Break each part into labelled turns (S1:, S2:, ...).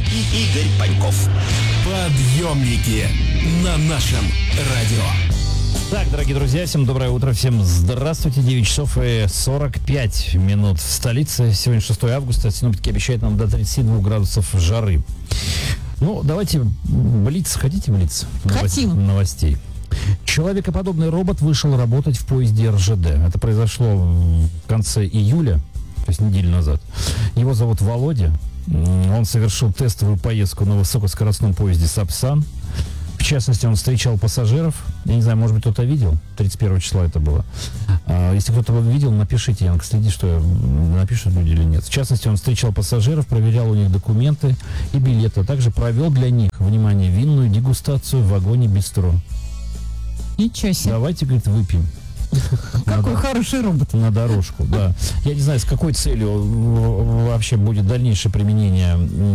S1: и Игорь Паньков. Подъемники на нашем радио.
S2: Так, дорогие друзья, всем доброе утро, всем здравствуйте. 9 часов и 45 минут в столице. Сегодня 6 августа. Синоптики обещают нам до 32 градусов жары. Ну, давайте блиц. Хотите блиц?
S3: Хотим.
S2: Новостей. Человекоподобный робот вышел работать в поезде РЖД. Это произошло в конце июля, то есть неделю назад. Его зовут Володя. Он совершил тестовую поездку на высокоскоростном поезде «Сапсан». В частности, он встречал пассажиров. Я не знаю, может быть, кто-то видел. 31 числа это было. Если кто-то видел, напишите, Янка, следи, что напишут люди или нет. В частности, он встречал пассажиров, проверял у них документы и билеты, а также провел для них, внимание, винную дегустацию в вагоне бистро.
S3: Ничего себе.
S2: Давайте, говорит, выпьем.
S3: Какой хороший робот.
S2: На дорожку, да. Я не знаю, с какой целью вообще будет дальнейшее применение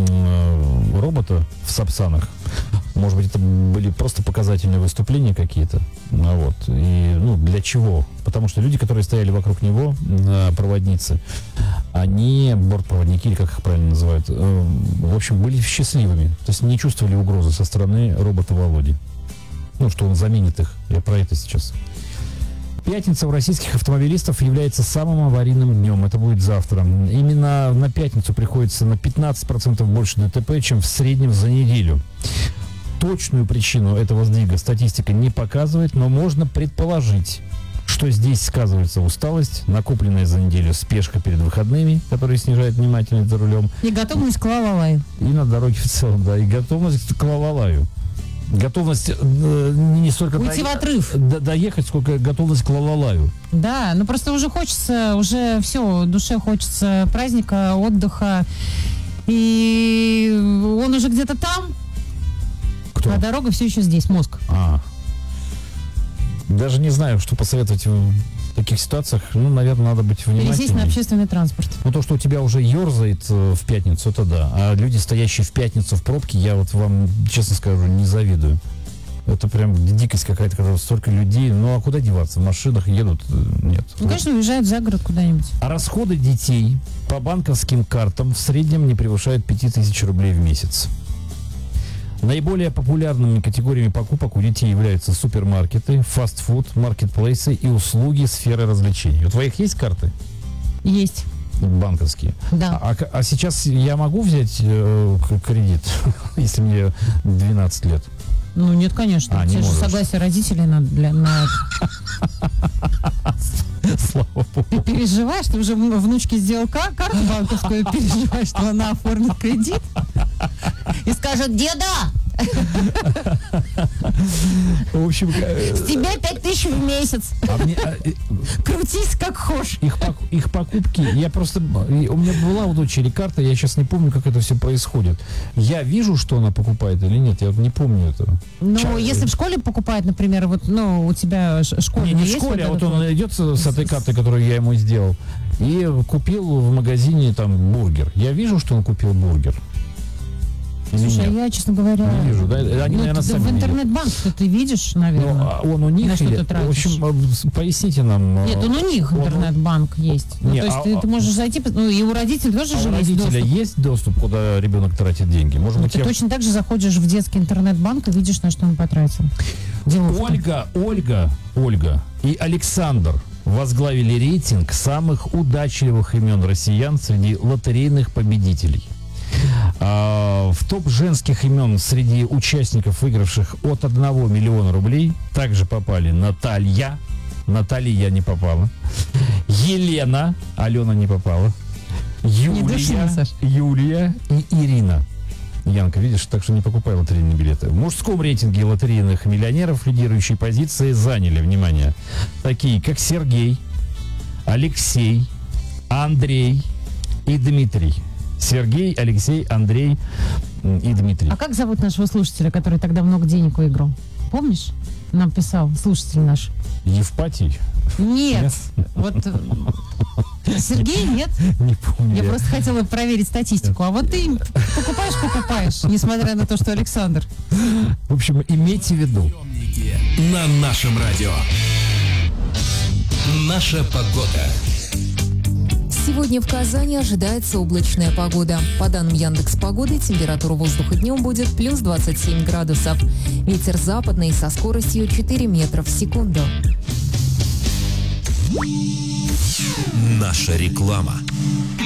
S2: робота в Сапсанах. Может быть, это были просто показательные выступления какие-то. Вот. И, для чего? Потому что люди, которые стояли вокруг него, проводницы, они, бортпроводники, или как их правильно называют, в общем, были счастливыми. То есть не чувствовали угрозы со стороны робота Володи. Что он заменит их. Я про это сейчас. Пятница у российских автомобилистов является самым аварийным днем. Это будет завтра. Именно на пятницу приходится на 15% больше ДТП, чем в среднем за неделю. Точную причину этого сдвига статистика не показывает, но можно предположить, что здесь сказывается усталость, накопленная за неделю спешка перед выходными, которая снижает внимательность за рулем.
S3: И готовность к лалалаю.
S2: И на дороге в целом, да, и готовность к лалалаю. Готовность не столько
S3: уйти в отрыв.
S2: Доехать, сколько готовность к лалалаю.
S3: Да, просто уже хочется, уже все, душе хочется праздника, отдыха. И он уже где-то там.
S2: Кто?
S3: А дорога все еще здесь, мозг.
S2: Даже не знаю, что посоветовать в таких ситуациях. Наверное, надо быть внимательнее.
S3: Пересесть на общественный транспорт.
S2: То, что у тебя уже ерзает в пятницу, это да. А люди, стоящие в пятницу в пробке, я вот вам, честно скажу, не завидую. Это прям дикость какая-то, когда столько людей. А куда деваться? В машинах едут? Нет.
S3: Конечно, уезжают за город куда-нибудь.
S2: А расходы детей по банковским картам в среднем не превышают 5000 рублей в месяц. Наиболее популярными категориями покупок у детей являются супермаркеты, фастфуд, маркетплейсы и услуги сферы развлечений. У твоих есть карты?
S3: Есть.
S2: Банковские?
S3: Да.
S2: А сейчас я могу взять кредит, если мне 12 лет?
S3: Нет, конечно. Тебе же согласие родителей на...
S2: Слава богу.
S3: Ты переживаешь, ты уже внучке сделал карту банковскую, переживаешь, что она оформит кредит и скажет: деда,
S2: в общем,
S3: с тебя 5000 в месяц. Крутись как хочешь.
S2: Их покупки, у меня была у дочери карта, я сейчас не помню, как это все происходит. Я вижу, что она покупает или нет, я не помню этого.
S3: Если в школе покупает, например, у тебя школьный
S2: не
S3: есть?
S2: В школе,
S3: вот
S2: он идет с этой картой, которую я ему сделал, и купил в магазине бургер. Я вижу, что он купил бургер.
S3: Слушай, я, честно говоря...
S2: Не вижу, да? Они, наверное, сами
S3: в интернет-банк ты видишь, наверное.
S2: Он у них или... В общем, поясните нам...
S3: Нет, он у них интернет-банк есть. То есть ты можешь зайти... И у родителей тоже же есть доступ.
S2: У родителя есть доступ, куда ребенок тратит деньги? Может быть,
S3: ты точно так же заходишь в детский интернет-банк и видишь, на что он потратил.
S2: Ольга и Александр возглавили рейтинг самых удачливых имен россиян среди лотерейных победителей. В топ женских имен среди участников, выигравших от 1 миллиона рублей, также попали Наталья не попала, Елена, Алена не попала, Юлия и Ирина. Янка, видишь, так что не покупай лотерейные билеты. В мужском рейтинге лотерейных миллионеров лидирующие позиции заняли, внимание, такие как Сергей, Алексей, Андрей и Дмитрий. Сергей, Алексей, Андрей и Дмитрий.
S3: А как зовут нашего слушателя, который тогда много денег выиграл? Помнишь? Нам писал слушатель наш.
S2: Евпатий?
S3: Нет. Вот Сергей, нет?
S2: Не помню.
S3: Я просто хотела проверить статистику. А вот ты покупаешь, несмотря на то, что Александр.
S2: В общем, имейте в виду.
S1: На нашем радио. Наша погода.
S4: Сегодня в Казани ожидается облачная погода. По данным Яндекс.Погоды, температура воздуха днем будет плюс 27 градусов. Ветер западный со скоростью 4 метра в секунду.
S1: Наша реклама.